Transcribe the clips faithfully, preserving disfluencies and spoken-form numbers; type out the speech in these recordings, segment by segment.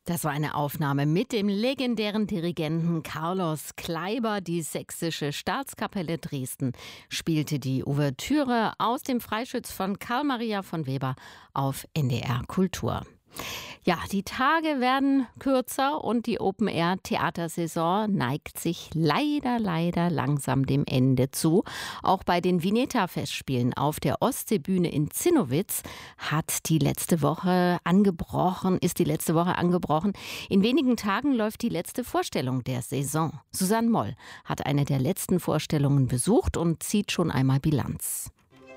Das war eine Aufnahme mit dem legendären Dirigenten Carlos Kleiber. Die Sächsische Staatskapelle Dresden spielte die Ouvertüre aus dem Freischütz von Karl Maria von Weber auf N D R Kultur. Ja, die Tage werden kürzer und die Open-Air-Theatersaison neigt sich leider, leider langsam dem Ende zu. Auch bei den Vineta-Festspielen auf der Ostseebühne in Zinnowitz hat die letzte Woche angebrochen, ist die letzte Woche angebrochen. In wenigen Tagen läuft die letzte Vorstellung der Saison. Susanne Moll hat eine der letzten Vorstellungen besucht und zieht schon einmal Bilanz.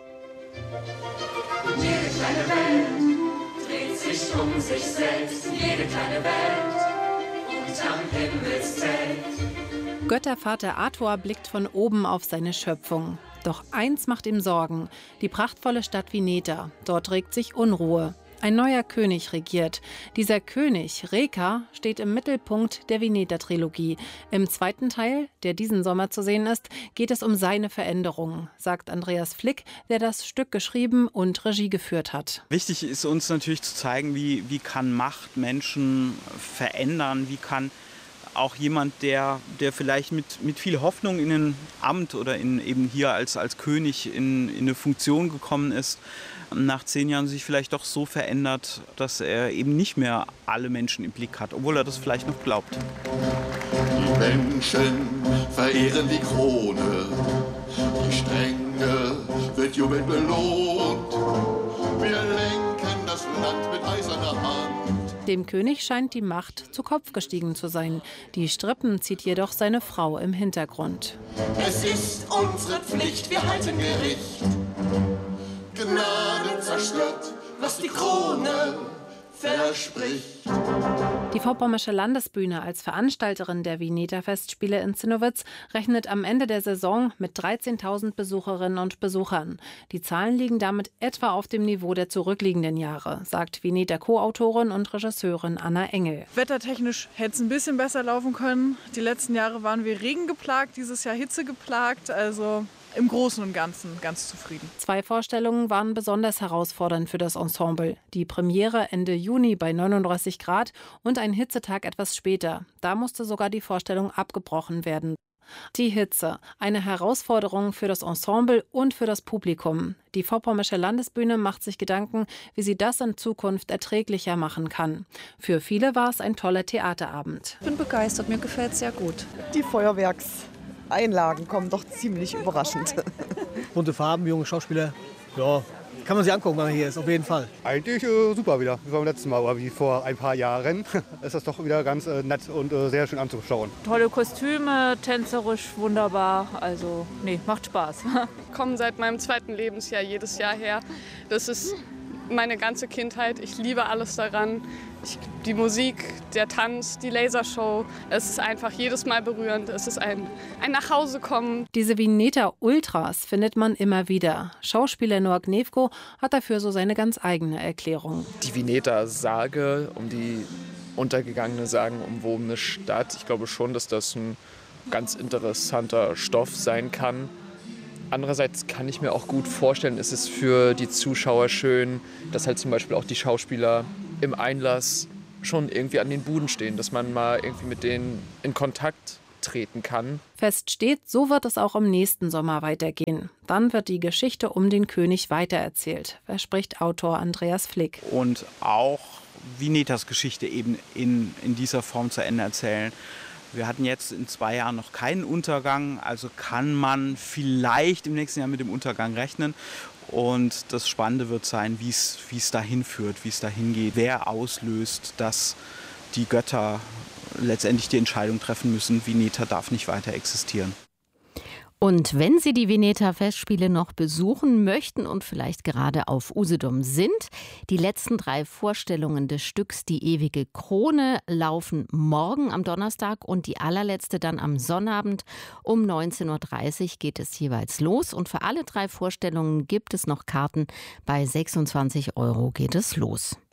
Jede kleine Welt dreht sich um sich selbst, jede kleine Welt unterm Himmelszelt. Göttervater Ator blickt von oben auf seine Schöpfung. Doch eins macht ihm Sorgen: die prachtvolle Stadt Vineta. Dort regt sich Unruhe. Ein neuer König regiert. Dieser König, Reka, steht im Mittelpunkt der Vineta-Trilogie. Im zweiten Teil, der diesen Sommer zu sehen ist, geht es um seine Veränderung, sagt Andreas Flick, der das Stück geschrieben und Regie geführt hat. Wichtig ist uns natürlich zu zeigen, wie, wie kann Macht Menschen verändern, wie kann auch jemand, der, der vielleicht mit, mit viel Hoffnung in ein Amt oder in, eben hier als, als König in, in eine Funktion gekommen ist, nach zehn Jahren sich vielleicht doch so verändert, dass er eben nicht mehr alle Menschen im Blick hat, obwohl er das vielleicht noch glaubt. Die Menschen verehren die Krone, die Strenge wird jubelnd belohnt. Wir lenken das Land mit eiserner Hand. Dem König scheint die Macht zu Kopf gestiegen zu sein. Die Strippen zieht jedoch seine Frau im Hintergrund. Es ist unsere Pflicht, wir halten Gericht. Gnade zerstört, was die Krone verspricht. Die Vorpommersche Landesbühne als Veranstalterin der Vineta-Festspiele in Zinnowitz rechnet am Ende der Saison mit dreizehntausend Besucherinnen und Besuchern. Die Zahlen liegen damit etwa auf dem Niveau der zurückliegenden Jahre, sagt Vineta-Co-Autorin und Regisseurin Anna Engel. Wettertechnisch hätte es ein bisschen besser laufen können. Die letzten Jahre waren wir regengeplagt, dieses Jahr Hitze geplagt, also im Großen und Ganzen ganz zufrieden. Zwei Vorstellungen waren besonders herausfordernd für das Ensemble. Die Premiere Ende Juni bei neununddreißig Grad und ein Hitzetag etwas später. Da musste sogar die Vorstellung abgebrochen werden. Die Hitze, eine Herausforderung für das Ensemble und für das Publikum. Die Vorpommersche Landesbühne macht sich Gedanken, wie sie das in Zukunft erträglicher machen kann. Für viele war es ein toller Theaterabend. Ich bin begeistert, mir gefällt es sehr gut. Die Feuerwerkseinlagen kommen doch ziemlich überraschend. Bunte Farben, junge Schauspieler, ja, kann man sich angucken, wenn man hier ist, auf jeden Fall. Eigentlich äh, super wieder, wie beim letzten Mal, aber wie vor ein paar Jahren ist das doch wieder ganz äh, nett und äh, sehr schön anzuschauen. Tolle Kostüme, tänzerisch wunderbar, also nee, macht Spaß. Ich komme seit meinem zweiten Lebensjahr jedes Jahr her. Das ist meine ganze Kindheit, ich liebe alles daran. Ich, die Musik, der Tanz, die Lasershow, es ist einfach jedes Mal berührend. Es ist ein, ein Nachhausekommen. Diese Vineta-Ultras findet man immer wieder. Schauspieler Noah Gnevko hat dafür so seine ganz eigene Erklärung. Die Vineta-Sage, um die untergegangene, sagenumwobene Stadt, ich glaube schon, dass das ein ganz interessanter Stoff sein kann. Andererseits kann ich mir auch gut vorstellen, ist es für die Zuschauer schön, dass halt zum Beispiel auch die Schauspieler im Einlass schon irgendwie an den Buden stehen, dass man mal irgendwie mit denen in Kontakt treten kann. Fest steht, so wird es auch im nächsten Sommer weitergehen. Dann wird die Geschichte um den König weitererzählt, verspricht Autor Andreas Flick. Und auch Vinetas Geschichte eben in, in dieser Form zu Ende erzählen. Wir hatten jetzt in zwei Jahren noch keinen Untergang, also kann man vielleicht im nächsten Jahr mit dem Untergang rechnen. Und das Spannende wird sein, wie es wie es dahin führt, wie es dahin geht, wer auslöst, dass die Götter letztendlich die Entscheidung treffen müssen, Vineta darf nicht weiter existieren. Und wenn Sie die Vineta-Festspiele noch besuchen möchten und vielleicht gerade auf Usedom sind, die letzten drei Vorstellungen des Stücks Die ewige Krone laufen morgen am Donnerstag und die allerletzte dann am Sonnabend um neunzehn Uhr dreißig geht es jeweils los. Und für alle drei Vorstellungen gibt es noch Karten. Bei sechsundzwanzig Euro geht es los.